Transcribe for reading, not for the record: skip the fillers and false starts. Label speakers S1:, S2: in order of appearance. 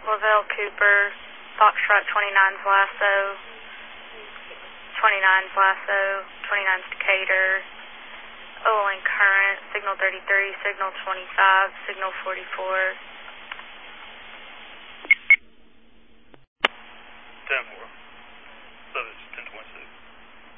S1: Lavelle Cooper, Foxtrot 29's Lasso, 29's Lasso, 29's Decatur, Olin Current, Signal 33, Signal 25, Signal 44.